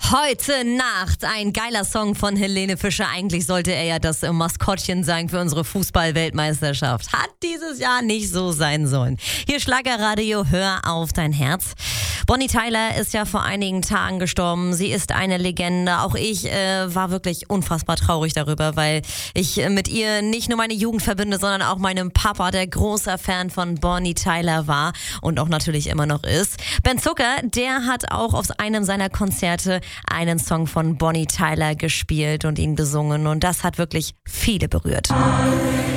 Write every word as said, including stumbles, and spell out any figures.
Heute Nacht ein geiler Song von Helene Fischer. Eigentlich sollte er ja das Maskottchen sein für unsere Fußball-Weltmeisterschaft. Hat dieses Jahr nicht so sein sollen. Hier Schlagerradio, hör auf dein Herz. Bonnie Tyler ist ja vor einigen Tagen gestorben. Sie ist eine Legende. Auch ich äh, war wirklich unfassbar traurig darüber, weil ich äh, mit ihr nicht nur meine Jugend verbinde, sondern auch meinem Papa, der großer Fan von Bonnie Tyler war und auch natürlich immer noch ist. Ben Zucker, der hat auch auf einem seiner Konzerte einen Song von Bonnie Tyler gespielt und ihn besungen. Und das hat wirklich viele berührt.